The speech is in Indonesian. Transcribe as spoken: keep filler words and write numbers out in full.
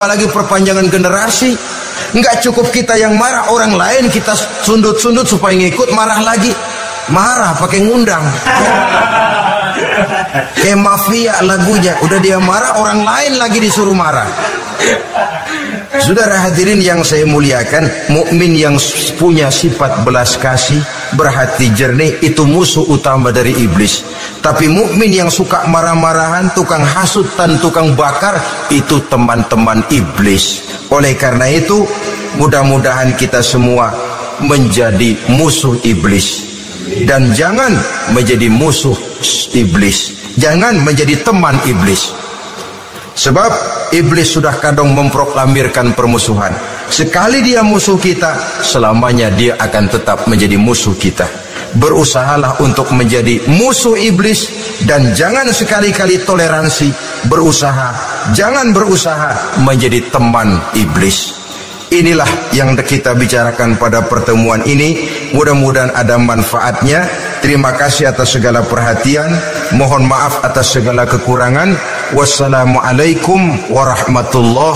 Apalagi perpanjangan generasi. Nggak cukup kita yang marah, orang lain kita sundut-sundut supaya ngikut marah lagi. Marah pakai ngundang. Kayak mafia lagunya, udah dia marah, orang lain lagi disuruh marah. Saudara hadirin yang saya muliakan, mukmin yang punya sifat belas kasih, berhati jernih, itu musuh utama dari iblis. Tapi mukmin yang suka marah-marahan, tukang hasut dan tukang bakar, itu teman-teman iblis. Oleh karena itu, mudah-mudahan kita semua menjadi musuh iblis. Dan jangan menjadi musuh iblis. Jangan menjadi teman iblis. Sebab iblis sudah kadang memproklamirkan permusuhan. Sekali dia musuh kita, selamanya dia akan tetap menjadi musuh kita. Berusahalah untuk menjadi musuh iblis, dan jangan sekali-kali toleransi. Berusaha, jangan berusaha menjadi teman iblis. Inilah yang kita bicarakan pada pertemuan ini. Mudah-mudahan ada manfaatnya. Terima kasih atas segala perhatian. Mohon maaf atas segala kekurangan. Wassalamualaikum warahmatullahi